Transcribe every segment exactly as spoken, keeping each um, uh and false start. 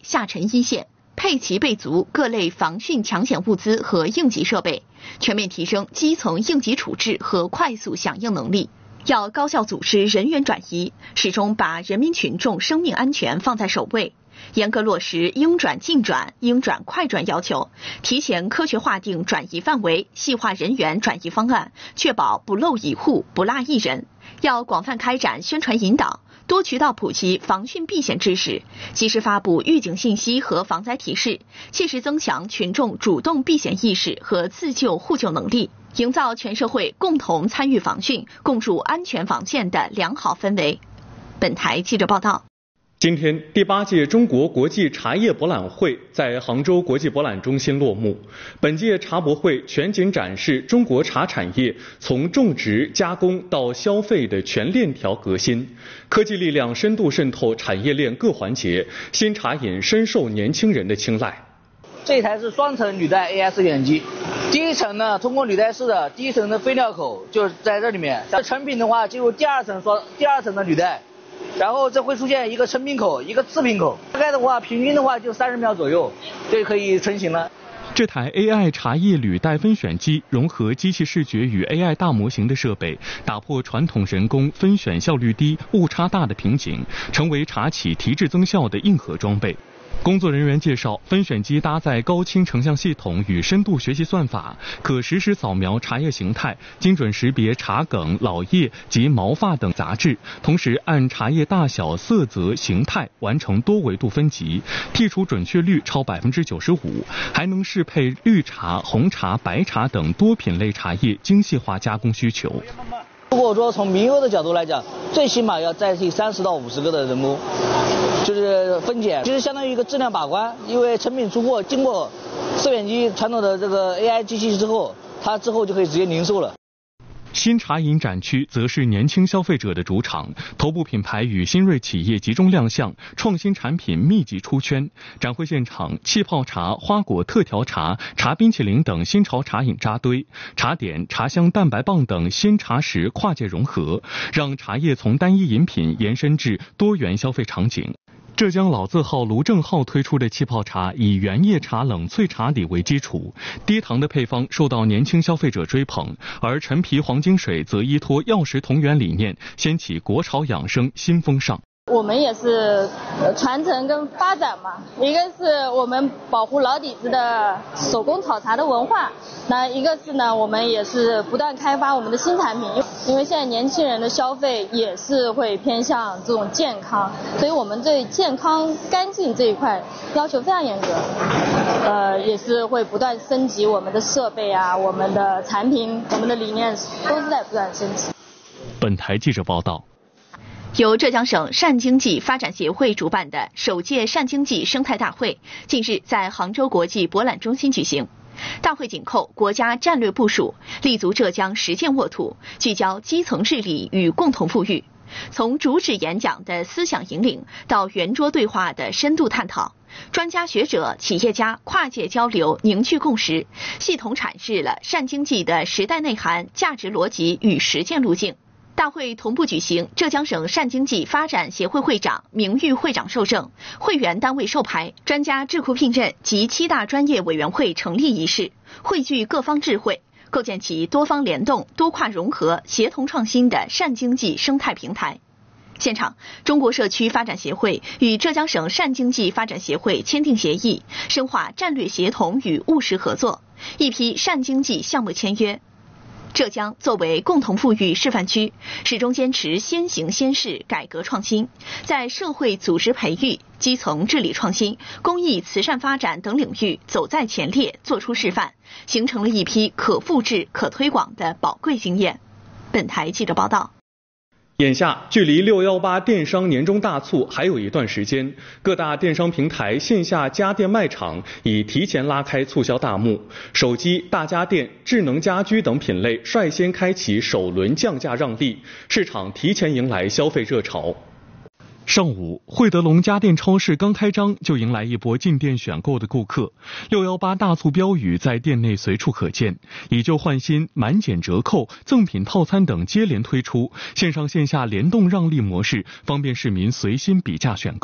下沉一线，配齐备足各类防汛抢险物资和应急设备，全面提升基层应急处置和快速响应能力。要高效组织人员转移，始终把人民群众生命安全放在首位，严格落实应转尽转、应转快转要求，提前科学划定转移范围，细化人员转移方案，确保不漏一户、不落一人。要广泛开展宣传引导，多渠道普及防汛避险知识，及时发布预警信息和防灾提示，切实增强群众主动避险意识和自救互救能力，营造全社会共同参与防汛、共筑安全防线的良好氛围。本台记者报道。 今天，第八届中国国际茶叶博览会在杭州国际博览中心落幕。本届茶博会全景展示中国茶产业从种植、加工到消费的全链条革新，科技力量深度渗透产业链各环节，新茶饮深受年轻人的青睐。 这一台是双层履带 A I 摄影机，第一层呢，通过履带式的第一层的飞料口就是在这里面，成品的话进入第二层双第二层的履带。然后这会出现一个成品口，一个次品口，大概的话平均的话就三十秒左右，这可以成型了。 这台 A I 茶叶履带分选机融合机器视觉与 A I 大模型的设备，打破传统人工分选效率低、误差大的瓶颈，成为茶企提质增效的硬核装备。工作人员介绍，分选机搭载高清成像系统与深度学习算法，可实时扫描茶叶形态，精准识别茶梗、老叶及毛发等杂质，同时按茶叶大小、色泽、形态完成多维度分级，剔除准确率超百分之九十五，还能适配绿茶、红茶、白茶等多品类茶叶精细化加工需求。 如果说从民忧的角度来讲，最起码要代替三十到五十个的人工，就是分拣，就是相当于一个质量把关。因为成品出货经过色选机传统的这个 A I 机器之后，它之后就可以直接零售了。 新茶饮展区则是年轻消费者的主场，头部品牌与新锐企业集中亮相，创新产品密集出圈。展会现场，气泡茶、花果特调茶、茶冰淇淋等新潮茶饮扎堆，茶点、茶香蛋白棒等新茶食跨界融合，让茶叶从单一饮品延伸至多元消费场景。浙江老字号卢正号推出的气泡茶以原叶茶冷萃茶底为基础，低糖的配方受到年轻消费者追捧，而陈皮黄金水则依托药食同源理念，掀起国潮养生新风尚。 我们也是传承跟发展嘛，一个是我们保护老底子的手工炒茶的文化，那一个是呢，我们也是不断开发我们的新产品，因为现在年轻人的消费也是会偏向这种健康，所以我们对健康干净这一块要求非常严格，呃，也是会不断升级我们的设备啊，我们的产品，我们的理念都是在不断升级。 本台记者报道。 由浙江省善经济发展协会主办的首届善经济生态大会近日在杭州国际博览中心举行。大会紧扣国家战略部署，立足浙江实践沃土，聚焦基层治理与共同富裕。从主旨演讲的思想引领到圆桌对话的深度探讨，专家学者、企业家跨界交流，凝聚共识，系统阐释了善经济的时代内涵、价值逻辑与实践路径。大会同步举行浙江省善经济发展协会会长、名誉会长授证、会员单位授牌、专家智库聘任及七大专业委员会成立仪式，汇聚各方智慧，构建起多方联动、多跨融合、协同创新的善经济生态平台。现场，中国社区发展协会与浙江省善经济发展协会签订协议，深化战略协同与务实合作，一批善经济项目签约。浙江作为共同富裕示范区，始终坚持先行先试、改革创新，在社会组织培育、基层治理创新、公益慈善发展等领域走在前列，做出示范，形成了一批可复制、可推广的宝贵经验。本台记者报道。 眼下，距离六一八电商年终大促还有一段时间，各大电商平台线下家电卖场已提前拉开促销大幕，手机、大家电、智能家居等品类率先开启首轮降价让利，市场提前迎来消费热潮。上午，惠德龙家电超市刚开张就迎来一波进店选购的顾客，六一八大促标语在店内随处可见，以旧换新、满减折扣、赠品套餐等接连推出，线上线下联动让利模式，方便市民随心比价选购。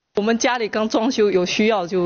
我们家里刚装修，有需要就